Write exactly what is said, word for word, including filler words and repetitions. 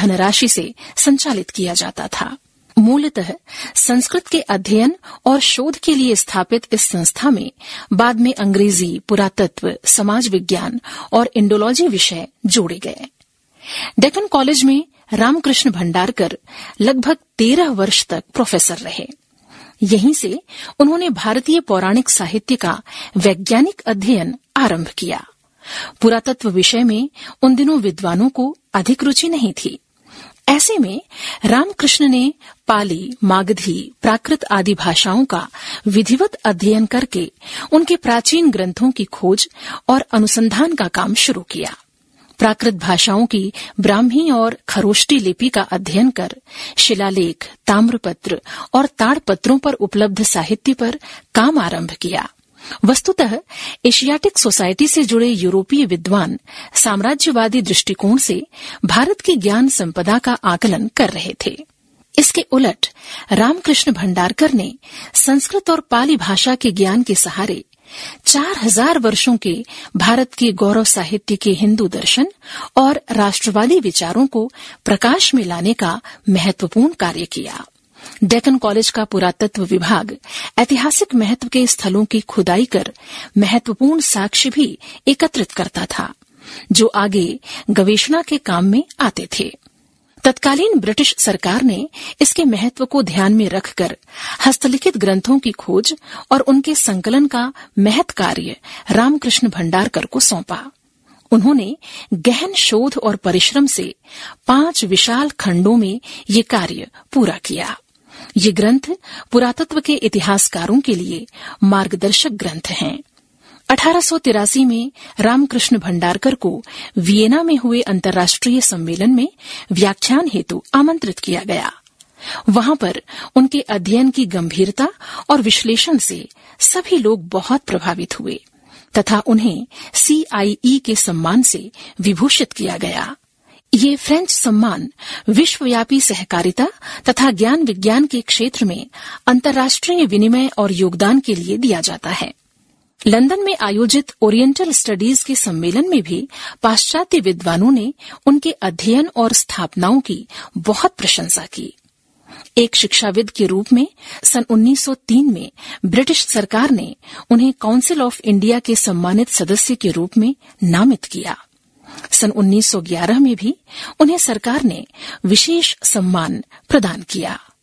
धनराशि से संचालित किया जाता था। मूलतः संस्कृत के अध्ययन और शोध के लिए स्थापित इस संस्था में बाद में अंग्रेजी, पुरातत्व, समाज विज्ञान और इंडोलॉजी विषय जोड़े गए। डेक्कन कॉलेज में रामकृष्ण भंडारकर लगभग तेरह वर्ष तक प्रोफेसर रहे। यहीं से उन्होंने भारतीय पौराणिक साहित्य का वैज्ञानिक अध्ययन आरंभ किया। पुरातत्व विषय में उन दिनों विद्वानों को अधिक रुचि नहीं थी। ऐसे में रामकृष्ण ने पाली, मागधी, प्राकृत आदि भाषाओं का विधिवत अध्ययन करके उनके प्राचीन ग्रंथों की खोज और अनुसंधान का काम शुरू किया। प्राकृत भाषाओं की ब्राह्मी और खरोष्टी लिपि का अध्ययन कर शिलालेख, ताम्रपत्र और ताड़पत्रों पर उपलब्ध साहित्य पर काम आरंभ किया। वस्तुतः एशियाटिक सोसाइटी से जुड़े यूरोपीय विद्वान साम्राज्यवादी दृष्टिकोण से भारत की ज्ञान संपदा का आकलन कर रहे थे। इसके उलट रामकृष्ण भंडारकर ने संस्कृत और पाली भाषा के ज्ञान के सहारे चार हजार वर्षों के भारत के गौरव साहित्य के हिंदू दर्शन और राष्ट्रवादी विचारों को प्रकाश में लाने का महत्वपूर्ण कार्य किया। डेक्कन कॉलेज का पुरातत्व विभाग ऐतिहासिक महत्व के स्थलों की खुदाई कर महत्वपूर्ण साक्ष्य भी एकत्रित करता था, जो आगे गवेषणा के काम में आते थे। तत्कालीन ब्रिटिश सरकार ने इसके महत्व को ध्यान में रखकर हस्तलिखित ग्रंथों की खोज और उनके संकलन का महत् कार्य रामकृष्ण भंडारकर को सौंपा। उन्होंने गहन शोध और परिश्रम से पांच विशाल खंडों में ये कार्य पूरा किया। ये ग्रंथ पुरातत्व के इतिहासकारों के लिए मार्गदर्शक ग्रंथ हैं। अठारह सौ तिरासी में रामकृष्ण भंडारकर को वियना में हुए अंतर्राष्ट्रीय सम्मेलन में व्याख्यान हेतु आमंत्रित किया गया। वहां पर उनके अध्ययन की गंभीरता और विश्लेषण से सभी लोग बहुत प्रभावित हुए तथा उन्हें सी आई ई के सम्मान से विभूषित किया गया। ये फ्रेंच सम्मान विश्वव्यापी सहकारिता तथा ज्ञान विज्ञान के क्षेत्र में अंतर्राष्ट्रीय विनिमय और योगदान के लिए दिया जाता है। लंदन में आयोजित ओरिएंटल स्टडीज के सम्मेलन में भी पाश्चात्य विद्वानों ने उनके अध्ययन और स्थापनाओं की बहुत प्रशंसा की। एक शिक्षाविद के रूप में सन उन्नीस सौ तीन में ब्रिटिश सरकार ने उन्हें काउंसिल ऑफ इंडिया के सम्मानित सदस्य के रूप में नामित किया। सन उन्नीस सौ ग्यारह में भी उन्हें सरकार ने विशेष सम्मान प्रदान किया।